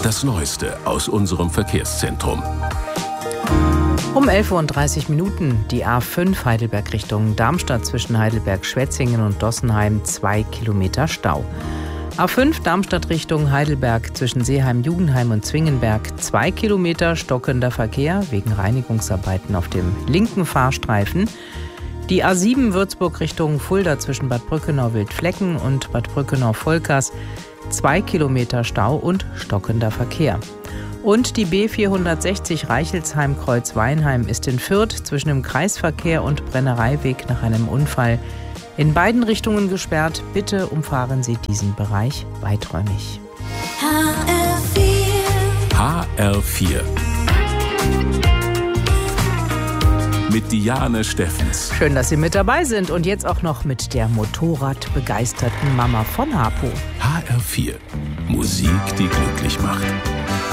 Das Neueste aus unserem Verkehrszentrum. Um 11:30 Uhr die A5 Heidelberg Richtung Darmstadt zwischen Heidelberg-Schwetzingen und Dossenheim 2 Kilometer Stau. A5 Darmstadt Richtung Heidelberg zwischen Seeheim-Jugendheim und Zwingenberg 2 Kilometer stockender Verkehr wegen Reinigungsarbeiten auf dem linken Fahrstreifen. Die A7 Würzburg Richtung Fulda zwischen Bad Brückenau-Wildflecken und Bad Brückenau-Volkers 2 Kilometer Stau und stockender Verkehr. Und die B460 Reichelsheim-Kreuz-Weinheim ist in Fürth zwischen dem Kreisverkehr und Brennereiweg nach einem Unfall in beiden Richtungen gesperrt. Bitte umfahren Sie diesen Bereich weiträumig. HR4 mit Diane Steffens. Schön, dass Sie mit dabei sind und jetzt auch noch mit der motorradbegeisterten Mama von Hapo. HR4, Musik, die glücklich macht.